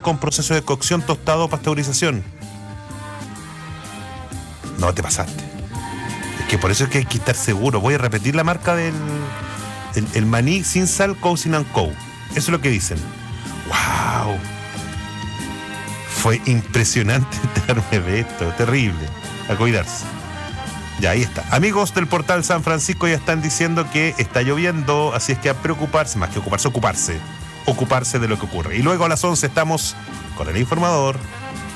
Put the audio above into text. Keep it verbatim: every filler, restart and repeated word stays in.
con proceso de cocción, tostado o pasteurización. No, te pasaste. Es que por eso es que hay que estar seguro. Voy a repetir la marca del el, el maní sin sal, Cousin and Co. Eso es lo que dicen. ¡Wow! Fue impresionante enterarme de esto. Terrible. A cuidarse. Ya, ahí está. Amigos del portal San Francisco ya están diciendo que está lloviendo, así es que a preocuparse, más que ocuparse, ocuparse. Ocuparse de lo que ocurre. Y luego a las once estamos con el informador.